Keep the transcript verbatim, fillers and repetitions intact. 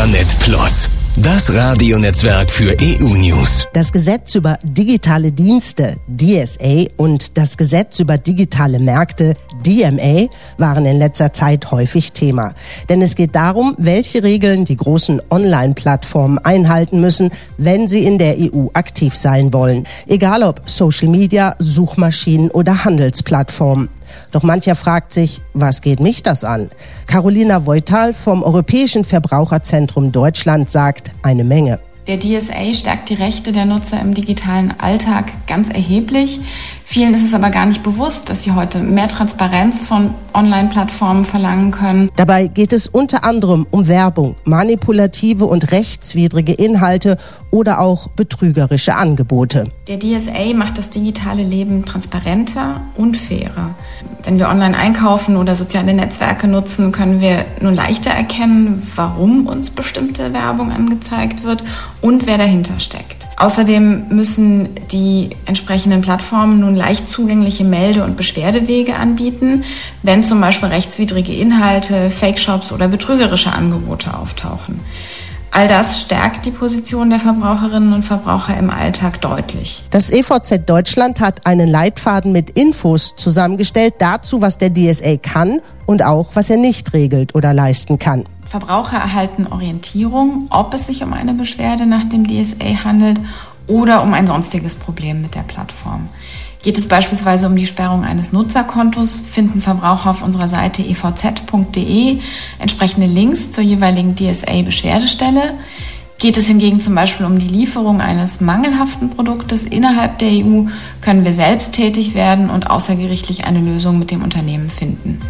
Intranet Plus, das Radionetzwerk für E U-News. Das Gesetz über digitale Dienste, D S A, und das Gesetz über digitale Märkte, D M A, waren in letzter Zeit häufig Thema. Denn es geht darum, welche Regeln die großen Online-Plattformen einhalten müssen, wenn sie in der E U aktiv sein wollen. Egal ob Social Media, Suchmaschinen oder Handelsplattformen. Doch mancher fragt sich, was geht mich das an? Carolina Voital vom Europäischen Verbraucherzentrum Deutschland sagt, eine Menge. Der D S A stärkt die Rechte der Nutzer im digitalen Alltag ganz erheblich. Vielen ist es aber gar nicht bewusst, dass sie heute mehr Transparenz von Online-Plattformen verlangen können. Dabei geht es unter anderem um Werbung, manipulative und rechtswidrige Inhalte oder auch betrügerische Angebote. Der D S A macht das digitale Leben transparenter und fairer. Wenn wir online einkaufen oder soziale Netzwerke nutzen, können wir nun leichter erkennen, warum uns bestimmte Werbung angezeigt wird und wer dahinter steckt. Außerdem müssen die entsprechenden Plattformen nun leicht zugängliche Melde- und Beschwerdewege anbieten, wenn zum Beispiel rechtswidrige Inhalte, Fake-Shops oder betrügerische Angebote auftauchen. All das stärkt die Position der Verbraucherinnen und Verbraucher im Alltag deutlich. Das E V Z Deutschland hat einen Leitfaden mit Infos zusammengestellt dazu, was der D S A kann und auch, was er nicht regelt oder leisten kann. Verbraucher erhalten Orientierung, ob es sich um eine Beschwerde nach dem D S A handelt oder um ein sonstiges Problem mit der Plattform. Geht es beispielsweise um die Sperrung eines Nutzerkontos, finden Verbraucher auf unserer Seite e v z punkt d e entsprechende Links zur jeweiligen D S A-Beschwerdestelle. Geht es hingegen zum Beispiel um die Lieferung eines mangelhaften Produktes innerhalb der E U, können wir selbst tätig werden und außergerichtlich eine Lösung mit dem Unternehmen finden.